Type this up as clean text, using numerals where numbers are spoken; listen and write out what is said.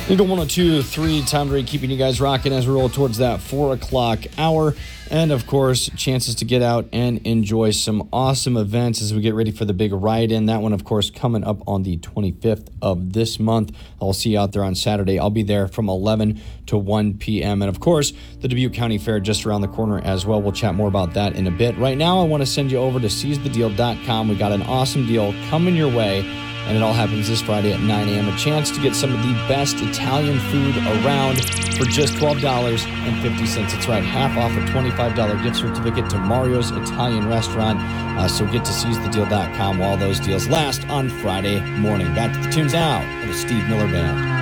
Eagle 102.3, Tom Ray keeping you guys rocking as we roll towards that 4 o'clock hour. And, of course, chances to get out and enjoy some awesome events as we get ready for the big ride-in. That one, of course, coming up on the 25th of this month. I'll see you out there on Saturday. I'll be there from 11 to 1 p.m. And, of course, the Dubuque County Fair just around the corner as well. We'll chat more about that in a bit. Right now, I want to send you over to seizethedeal.com. We got an awesome deal coming your way. And it all happens this Friday at 9 a.m. A chance to get some of the best Italian food around for just $12.50. It's right, half off a $25 gift certificate to Mario's Italian Restaurant. So get to seizethedeal.com while those deals last on Friday morning. Back to the tunes now of the Steve Miller Band.